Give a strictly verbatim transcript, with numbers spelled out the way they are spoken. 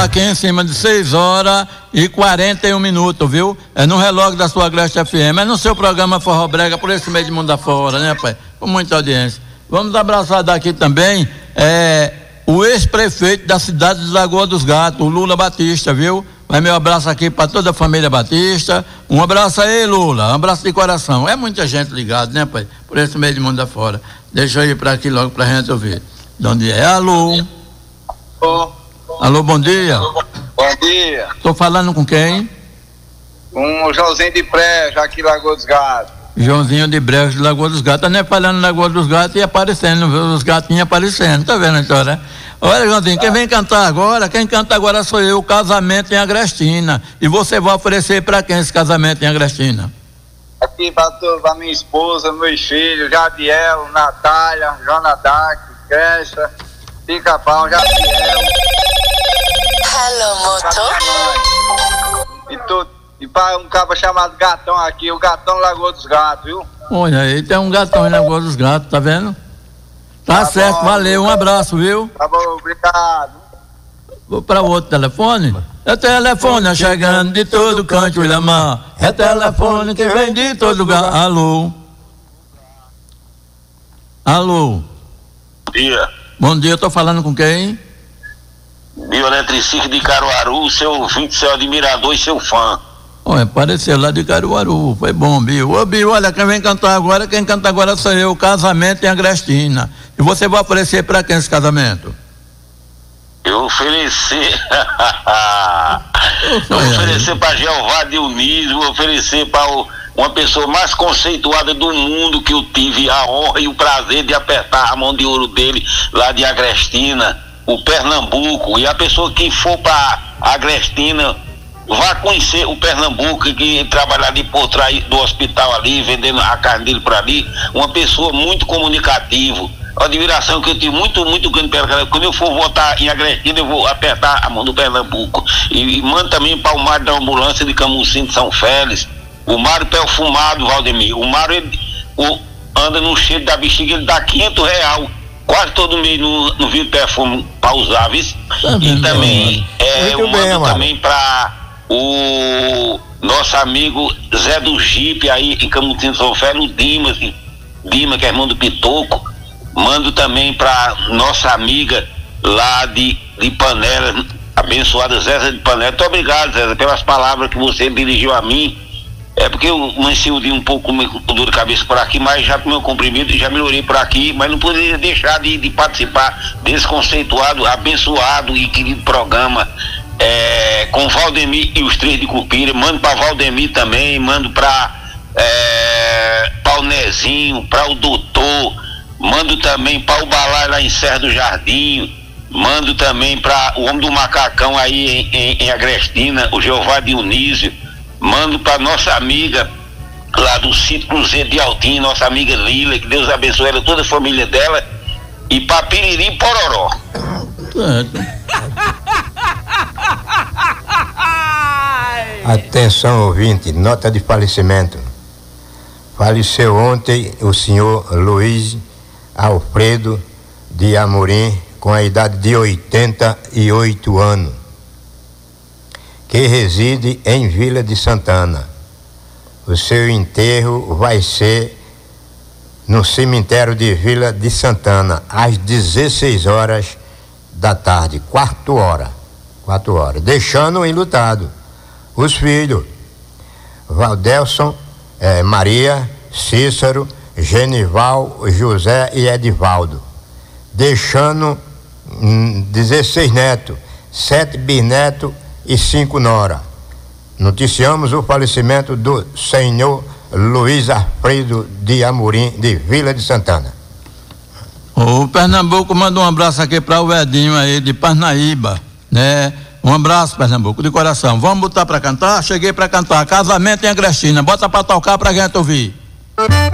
Aqui em cima de seis horas e quarenta e um minutos, viu? É no relógio da sua Agreste F M, é no seu programa Forró Brega, por esse meio de mundo afora, né, pai? Com muita audiência. Vamos abraçar daqui também é, o ex-prefeito da cidade de Lagoa dos Gatos, o Lula Batista, viu? Vai meu abraço aqui para toda a família Batista. Um abraço aí, Lula, um abraço de coração. É muita gente ligada, né, pai? Por esse meio de mundo afora. Deixa eu ir para aqui logo pra gente ouvir. De onde é? Alô? Alô? Alô, bom dia. Bom dia. Tô falando com quem? Com o Joãozinho de Brejo, aqui em Lagoa dos Gatos. Joãozinho de Brejo, de Lagoa dos Gatos. Tá nem falando em Lagoa dos Gatos e aparecendo, os gatinhos aparecendo. Tá vendo a história? Olha, Joãozinho, quem vem cantar agora, quem canta agora sou eu, o Casamento em Agrestina. E você vai oferecer para quem esse casamento em Agrestina? Aqui para minha esposa, meus filhos, Jadiel, Natália, Jonadac, Cresta, Pica-Pau, Jadiel. Hello, motor. E, tu, e para um cabo chamado Gatão aqui, o Gatão Lagoa dos Gatos, viu? Olha aí, tem um gatão em Lagoa dos Gatos, tá vendo? Tá, tá certo, bom, valeu, um abraço, viu? Tá bom, obrigado. Vou para outro telefone. É telefone chegando de todo canto, Ilhamar. É telefone que vem de todo lugar. Alô? Alô? Bom dia. Bom dia, eu tô falando com quem? Bioeletricista de Caruaru, seu ouvinte, seu admirador e seu fã. Olha, apareceu lá de Caruaru, foi bom, Bio. Ô, Bio, olha, quem vem cantar agora, quem canta agora sou eu, Casamento em Agrestina. E você vai oferecer para quem esse casamento? Eu oferecer. Eu vou oferecer para Jeová Dionísio, vou oferecer para uma pessoa mais conceituada do mundo que eu tive a honra e o prazer de apertar a mão de ouro dele lá de Agrestina, o Pernambuco. E a pessoa que for para Agrestina vá conhecer o Pernambuco, que trabalha ali por trás do hospital ali, vendendo a carne dele por ali. Uma pessoa muito comunicativa. A admiração que eu tive muito, muito grande pela galera. Quando eu for votar em Agrestina, eu vou apertar a mão do Pernambuco. E, e manda também para o Mário da ambulância de Camusim de São Félix. O Mário perfumado, Valdemir. O Mário ele, o, anda no cheiro da bexiga, ele dá quinhentos real quase todo mês no, no vidro perfume para usar, viu? Tá E também é, eu bem, mando mano. também para o nosso amigo Zé do Jipe aí em Camusim de São Félix, o Dimas, Dimas, que é irmão do Pitoco. Mando também para nossa amiga lá de, de Panela, abençoada Zéza de Panela. Muito obrigado, Zéza, pelas palavras que você dirigiu a mim. É porque eu amanheci o dia um pouco com dor de cabeça por aqui, mas já tomei um comprimido e já melhorei por aqui, mas não poderia deixar de, de participar desse conceituado, abençoado e querido programa é, com Valdemir e os três de Cupira. Mando para Valdemir também, mando para é, o Nezinho, para o doutor. Mando também para o Balai lá em Serra do Jardim. Mando também para o Homem do Macacão aí em, em, em Agrestina, o Jeová Dionísio. Mando para nossa amiga lá do sítio Cruzeiro de Altim, nossa amiga Lila, que Deus abençoe ela, toda a família dela. E para Piriri e Pororó. Atenção, ouvinte, nota de falecimento. Faleceu ontem o senhor Luiz Alfredo de Amorim, com a idade de oitenta e oito anos, que reside em Vila de Santana. O seu enterro vai ser no cemitério de Vila de Santana, às dezesseis horas da tarde, quarto hora, quatro horas, deixando enlutado os filhos, Valdelson, eh, Maria, Cícero, Genival, José e Edivaldo, deixando hum, dezesseis netos, sete bisnetos e cinco nora. Noticiamos o falecimento do senhor Luiz Alfredo de Amorim, de Vila de Santana. O Pernambuco manda um abraço aqui para o Edinho aí de Parnaíba, né? Um abraço, Pernambuco, de coração. Vamos botar para cantar? Cheguei para cantar Casamento em Agrestina. Bota para tocar para gente ouvir.